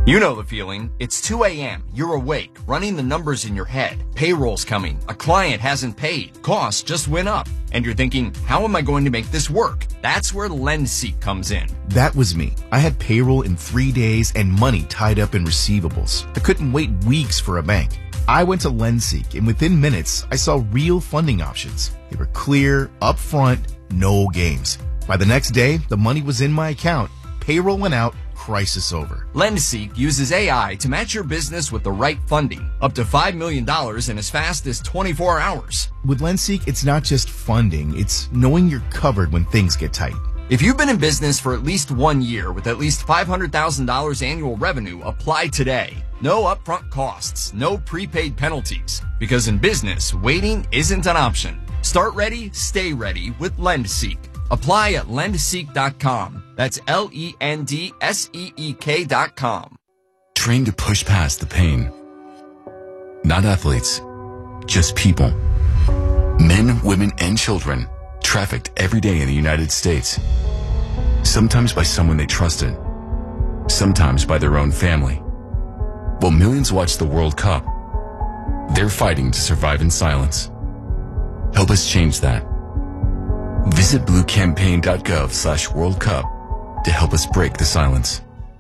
You know the feeling. It's 2 a.m. You're awake, running the numbers in your head. Payroll's coming. A client hasn't paid. Costs just went up. And you're thinking, how am I going to make this work? That's where LendSeek comes in. That was me. I had payroll in 3 days and money tied up in receivables. I couldn't wait weeks for a bank. I went to LendSeek, and within minutes, I saw real funding options. They were clear, upfront, no games. By the next day, the money was in my account. Payroll went out. Crisis over. LendSeek uses AI to match your business with the right funding, up to $5 million in as fast as 24 hours. With LendSeek, it's not just funding, it's knowing you're covered when things get tight. If you've been in business for at least 1 year with at least $500,000 annual revenue, apply today. No upfront costs, no prepaid penalties. Because in business, waiting isn't an option. Start ready, stay ready with LendSeek. Apply at lendseek.com. That's LENDSEEK.com. Train to push past the pain. Not athletes, just people. Men, women, and children trafficked every day in the United States. Sometimes by someone they trusted. Sometimes by their own family. While millions watch the World Cup, they're fighting to survive in silence. Help us change that. Visit bluecampaign.gov/World Cup to help us break the silence.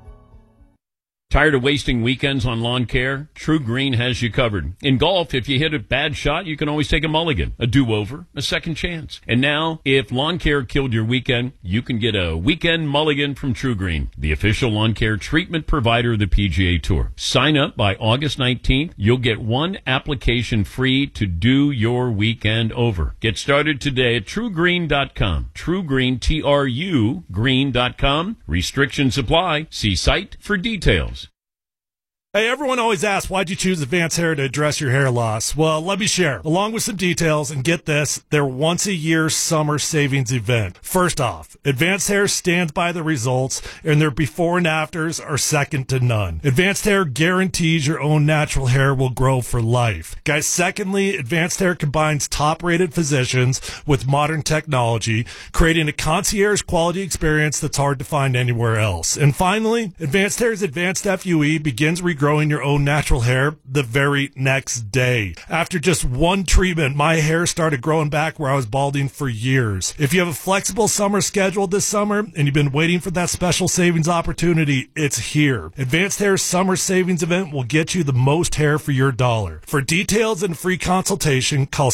Tired of wasting weekends on lawn care? True Green has you covered. In golf, if you hit a bad shot, you can always take a mulligan, a do-over, a second chance. And now, if lawn care killed your weekend, you can get a weekend mulligan from True Green, the official lawn care treatment provider of the PGA Tour. Sign up by August 19th. You'll get one application free to do your weekend over. Get started today at TrueGreen.com. TrueGreen, T-R-U, green.com. Restrictions apply. See site for details. Hey, everyone always asks, why'd you choose Advanced Hair to address your hair loss? Well, let me share. Along with some details, and get this, their once-a-year summer savings event. First off, Advanced Hair stands by the results, and their before and afters are second to none. Advanced Hair guarantees your own natural hair will grow for life. Guys, secondly, Advanced Hair combines top-rated physicians with modern technology, creating a concierge quality experience that's hard to find anywhere else. And finally, Advanced Hair's Advanced FUE begins regrowing your own natural hair the very next day. After just one treatment, my hair started growing back where I was balding for years. If you have a flexible summer scheduled this summer and you've been waiting for that special savings opportunity, it's here. Advanced Hair's summer savings event will get you the most hair for your dollar. For details and free consultation, call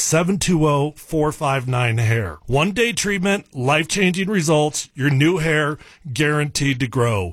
720-459-HAIR. One-day treatment, life-changing results, your new hair guaranteed to grow.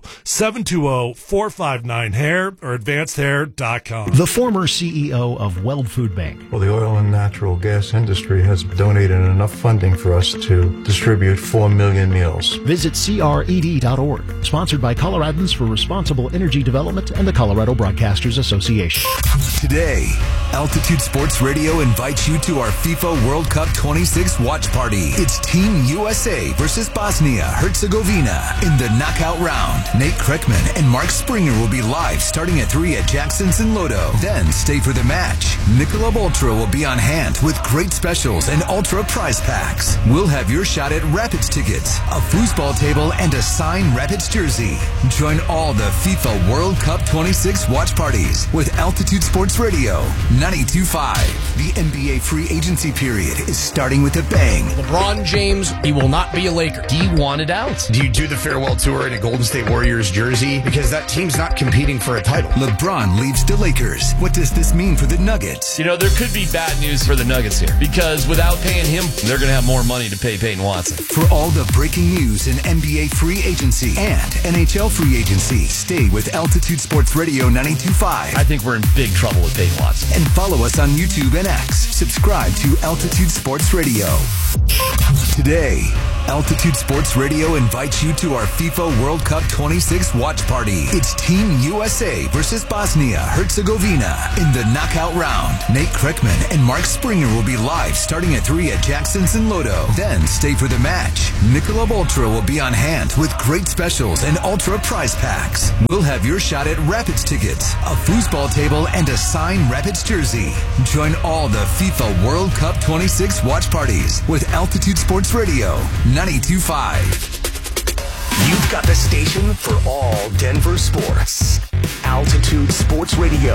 720-459-HAIR or AdvancedHair.com. The former CEO of Weld Food Bank. Well, the oil and natural gas industry has donated enough funding for us to distribute 4 million meals. Visit CRED.org. Sponsored by Coloradans for Responsible Energy Development and the Colorado Broadcasters Association. Today, Altitude Sports Radio invites you to our FIFA World Cup 26 watch party. It's Team USA versus Bosnia-Herzegovina in the knockout round. Nate Kreckman and Mark Springer will be live starting at 3 at Jackson's in Lodo. Then stay for the match. Michelob Ultra will be on hand with great specials and Ultra prize packs. We'll have your shot at Rapids tickets, a foosball table, and a signed Rapids jersey. Join all the FIFA World Cup 26 watch parties with Altitude Sports Radio 92.5. The NBA free agency period is starting with a bang. LeBron James, he will not be a Laker. He wanted out. Do you do the farewell tour in a Golden State Warriors jersey? Because that team's not competing for a title. LeBron leaves the Lakers. What does this mean for the Nuggets? You know, there could be bad news for the Nuggets here because without paying him, they're going to have more money to pay Peyton Watson. For all the breaking news in NBA free agency and NHL free agency, stay with Altitude Sports Radio 92.5. I think we're in big trouble with Peyton Watson. And follow us on YouTube and X. Subscribe to Altitude Sports Radio. Today, Altitude Sports Radio invites you to our FIFA World Cup 26 watch party. It's Team USA versus Bosnia-Herzegovina in the knockout round. Nate Kreckman and Mark Springer will be live starting at 3 at Jackson's in Lodo. Then stay for the match. Michelob Ultra will be on hand with great specials and Ultra prize packs. We'll have your shot at Rapids tickets, a foosball table, and a signed Rapids jersey. Join all the FIFA World Cup 26 watch parties with Altitude Sports Radio 92.5. You've got the station for all Denver sports. Radio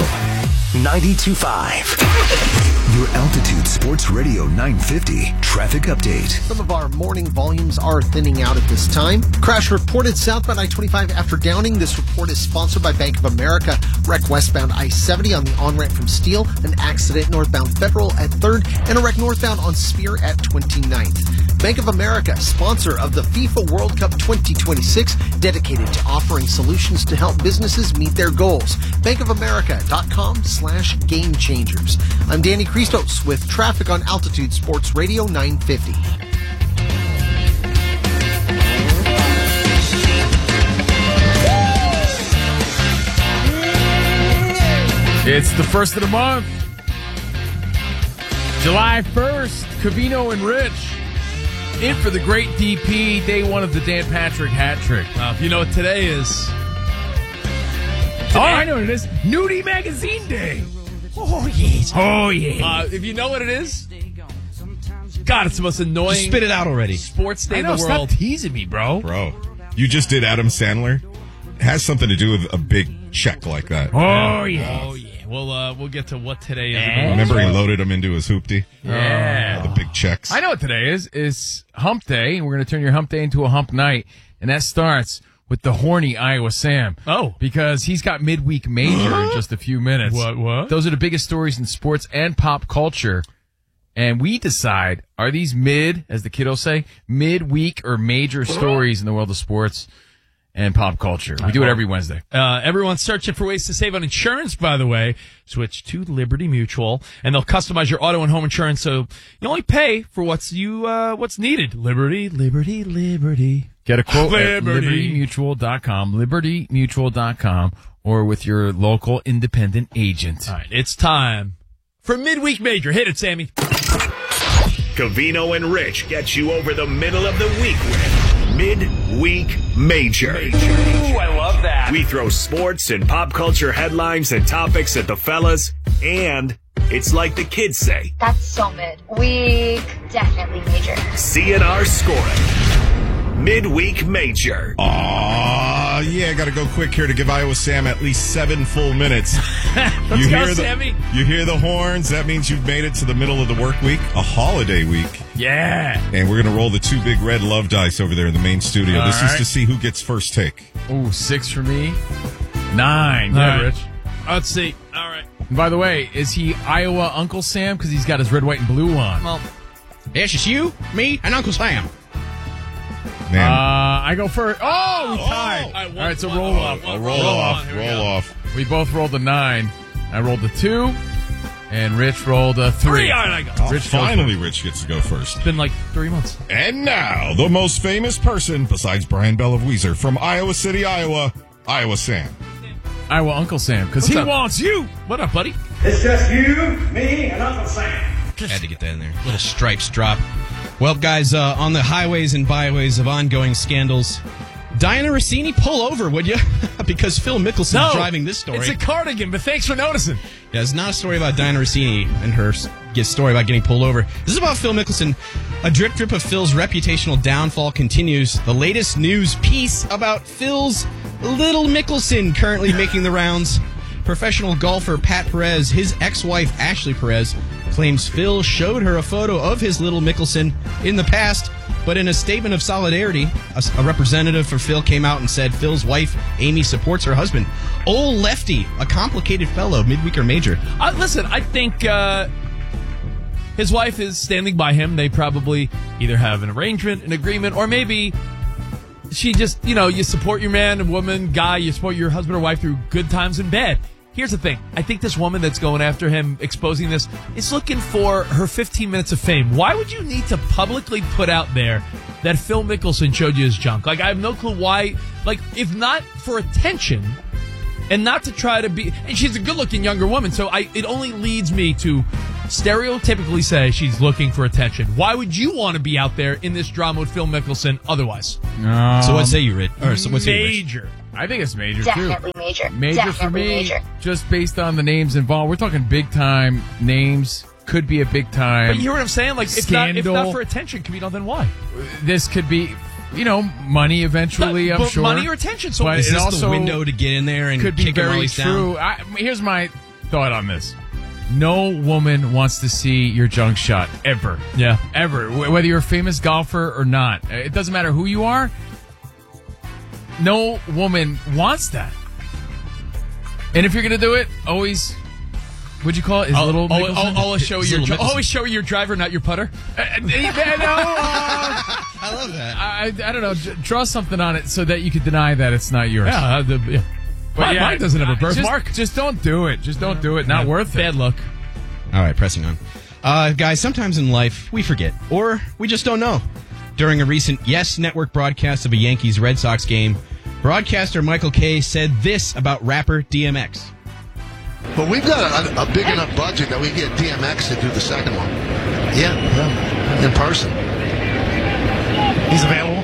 92.5. Your Altitude Sports Radio 950 traffic update. Some of our morning volumes are thinning out at this time. Crash reported southbound I-25 after Downing. This report is sponsored by Bank of America. Wreck westbound I-70 on the on-ramp from Steele. An accident northbound Federal at 3rd. And a wreck northbound on Spear at 29th. Bank of America, sponsor of the FIFA World Cup 2026, dedicated to offering solutions to help businesses meet their goals. bankofamerica.com/game changers. I'm Danny Christos with traffic on Altitude Sports Radio 950. It's the first of the month. July 1st, Covino and Rich in for the great DP, day one of the Dan Patrick hat trick. You know what today is? I know what it is. Nudie Magazine Day. Oh, yes. Oh, yeah. If you know what it is, God, it's the most annoying. Just spit it out already. Sports day in the world. Stop teasing me, bro. Bro, you just did Adam Sandler. It has something to do with a big check like that. Oh, yeah. Oh, yeah. We'll get to what today is. Remember he loaded them into his hoopty? Yeah. The big checks. I know what today is. It's hump day, and we're going to turn your hump day into a hump night, and that starts with the horny Iowa Sam. Oh. Because he's got midweek major in just a few minutes. What? Those are the biggest stories in sports and pop culture. And we decide, are these as the kiddos say, midweek or major stories in the world of sports and pop culture? We do it every Wednesday. Everyone's searching for ways to save on insurance, by the way. Switch to Liberty Mutual, and they'll customize your auto and home insurance so you only pay for what's needed. Liberty. Get a quote at Liberty. libertymutual.com, libertymutual.com, or with your local independent agent. All right, it's time for midweek major. Hit it, Sammy. Covino and Rich get you over the middle of the week with Midweek Major. Ooh, I love that. We throw sports and pop culture headlines and topics at the fellas, and it's like the kids say. That's so mid. Week, definitely major. CNR scoring. Midweek Major. Aw, yeah, gotta go quick here to give Iowa Sam at least 7 full minutes. Let's go, Sammy. You hear the horns, that means you've made it to the middle of the work week, a holiday week. Yeah. And we're gonna roll the 2 big red love dice over there in the main studio. All this right. is to see who gets first take. Ooh, 6 for me. 9. All Yeah, right. Rich. Let's see. All right. And by the way, is he Iowa Uncle Sam? Because he's got his red, white, and blue on. Well, Yes, it's you, me, and Uncle Sam. Man. I go first. Oh, we tied. All right, so roll off. Roll off. We both rolled a 9. I rolled a 2, and Rich rolled a 3. All right, I go. Oh, finally, Rich gets to go first. It's been like 3 months. And now, the most famous person, besides Brian Bell of Weezer, from Iowa City, Iowa, Iowa Sam. Iowa Uncle Sam, because he wants you. What up, buddy? It's just you, me, and Uncle Sam. Had to get that in there. Little stripes drop. Well, guys, on the highways and byways of ongoing scandals, Diana Rossini, pull over, would you? Because Phil Mickelson's driving this story. It's a cardigan, but thanks for noticing. Yeah, it's not a story about Diana Rossini and her story about getting pulled over. This is about Phil Mickelson. A drip of Phil's reputational downfall continues. The latest news piece about Phil's little Mickelson currently making the rounds. Professional golfer Pat Perez, his ex-wife Ashley Perez, claims Phil showed her a photo of his little Mickelson in the past, but in a statement of solidarity, a representative for Phil came out and said Phil's wife, Amy, supports her husband. Old Lefty, a complicated fellow, midweek or major. Listen, I think his wife is standing by him. They probably either have an arrangement, an agreement, or maybe she just, you support your man, woman, guy, you support your husband or wife through good times and bad. Here's the thing. I think this woman that's going after him, exposing this, is looking for her 15 minutes of fame. Why would you need to publicly put out there that Phil Mickelson showed you his junk? Like, I have no clue why. Like, if not for attention and not to try to be... And she's a good-looking younger woman, so it only leads me to stereotypically say she's looking for attention. Why would you want to be out there in this drama with Phil Mickelson otherwise? So what say you, Rich? Or so what's major. I think it's major, Definitely too. major. Major Definitely for me, major. just based on the names involved. We're talking big-time names. Could be a big-time But you hear what I'm saying? Like, if not for attention, could be nothing. Why? This could be... money eventually, I'm sure. Money or attention. So but is it this also the window to get in there and could be kick him while very he's true. down? Here's my thought on this. No woman wants to see your junk shot, ever. Yeah. Ever. Whether you're a famous golfer or not. It doesn't matter who you are. No woman wants that. And if you're going to do it, always... What'd you call it? Always show your driver, not your putter. I love that. I don't know. Draw something on it so that you could deny that it's not yours. Yeah. But mine doesn't have a birthmark. Just don't do it. Just don't do it. Not worth it. Bad luck. All right, pressing on. Guys, sometimes in life we forget, or we just don't know. During a recent Yes Network broadcast of a Yankees-Red Sox game, broadcaster Michael Kay said this about rapper DMX. But we've got a big enough budget that we get DMX to do the second one. Yeah, in person. He's available?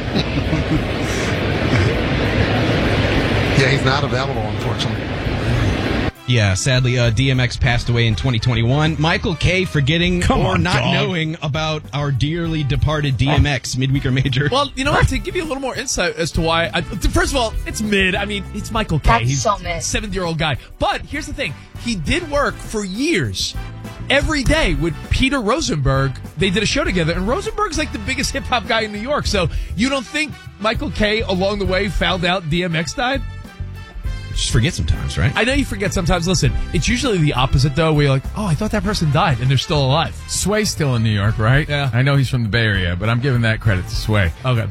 Yeah, he's not available, unfortunately. Yeah, sadly, DMX passed away in 2021. Michael Kay forgetting not knowing about our dearly departed DMX, midweek or major. Well, you know what? To give you a little more insight as to why... first of all, it's mid. I mean, it's Michael Kay. He's so mid. A 70-year-old guy. But here's the thing. He did work for years. Every day with Peter Rosenberg, they did a show together, and Rosenberg's like the biggest hip-hop guy in New York. So you don't think Michael Kay, along the way, found out DMX died? Just forget sometimes, right? I know you forget sometimes. Listen, it's usually the opposite, though, where you're like, oh, I thought that person died, and they're still alive. Sway's still in New York, right? Yeah. I know he's from the Bay Area, but I'm giving that credit to Sway. Okay.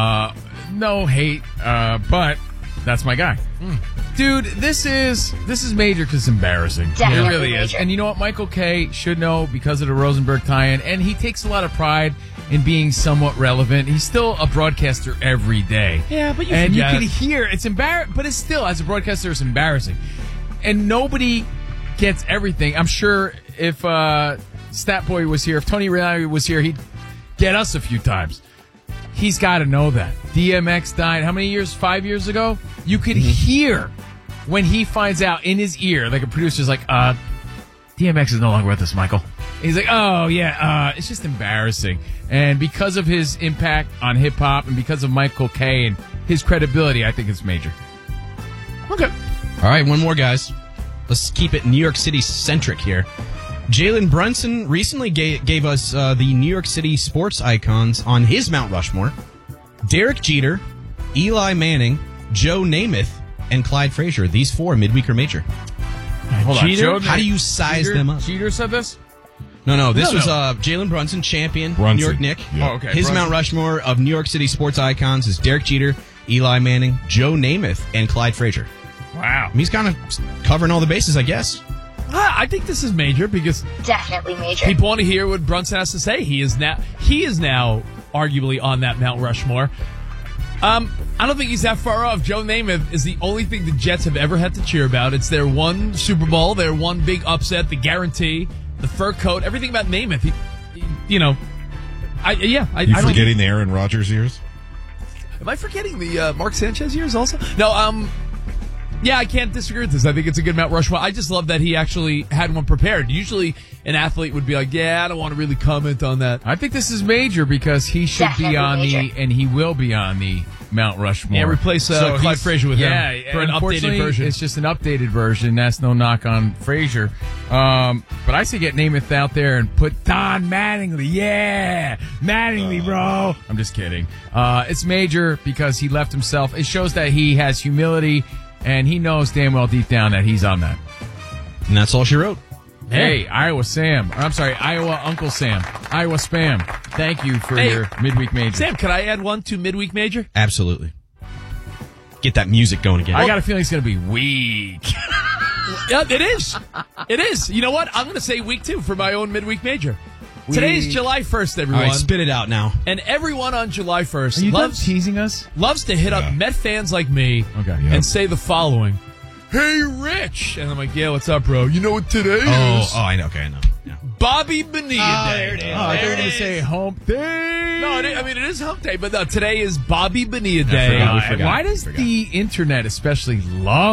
No hate, but that's my guy. Dude, this is major because it's embarrassing. Definitely It really major. is. And you know what? Michael Kay should know because of the Rosenberg tie-in, and he takes a lot of pride in being somewhat relevant. He's still a broadcaster every day. Yeah, but you and you forget. can hear it's embarrassing, but it's still, as a broadcaster, it's embarrassing. And nobody gets everything. I'm sure if Stat Boy was here, if Tony Reilly was here, he'd get us a few times. He's got to know that. DMX died, how many years? 5 years ago? You could hear when he finds out in his ear, like a producer's like, DMX is no longer with us, Michael. He's like, oh, yeah, it's just embarrassing. And because of his impact on hip-hop and because of Michael Kay and his credibility, I think it's major. Okay. All right, one more, guys. Let's keep it New York City-centric here. Jalen Brunson recently gave us the New York City sports icons on his Mount Rushmore. Derek Jeter, Eli Manning, Joe Namath, and Clyde Frazier. These four, midweek or major. Hold on, Jeter, how do you size them up? Jeter said this? No. This was Jalen Brunson, champion, New York Nick. Yeah. Oh, okay. His Brunson. Mount Rushmore of New York City sports icons is Derek Jeter, Eli Manning, Joe Namath, and Clyde Frazier. Wow. He's kind of covering all the bases, I guess. I think this is major because Definitely major. people want to hear what Brunson has to say. He is now arguably on that Mount Rushmore. I don't think he's that far off. Joe Namath is the only thing the Jets have ever had to cheer about. It's their one Super Bowl, their one big upset, the guarantee, the fur coat, everything about Namath. I don't forgetting the Aaron Rodgers years? Am I forgetting the Mark Sanchez years also? No, yeah, I can't disagree with this. I think it's a good Mount Rushmore. I just love that he actually had one prepared. Usually an athlete would be like, yeah, I don't want to really comment on that. I think this is major because he should be Definitely on major. and he will be on the Mount Rushmore. Yeah, replace Clyde he's- Frazier with him for an unfortunately, updated version. It's just an updated version. That's no knock on Frazier. But I say get Namath out there and put Don Mattingly. Yeah, Mattingly, bro. I'm just kidding. It's major because he left himself. It shows that he has humility and he knows damn well deep down that he's on that. And that's all she wrote. Hey, Iowa Uncle Sam. Iowa Spam. Thank you for your midweek major. Sam, could I add one to midweek major? Absolutely. Get that music going again. I got a feeling it's going to be weak. Yeah, it is. It is. You know what? I'm going to say week 2 for my own midweek major. Today is July 1st, everyone. All right, spit it out now. And everyone on July 1st Are you done teasing us? loves to hit up Met fans like me and say the following. Hey, Rich. And I'm like, yeah, what's up, bro? You know what today is? Oh, I know. Okay, I know. Yeah. Bobby Bonilla Day. There it is. Oh, I thought you were going to say hump day. No, it is hump day, but no, today is Bobby Bonilla Day. Why does the internet especially love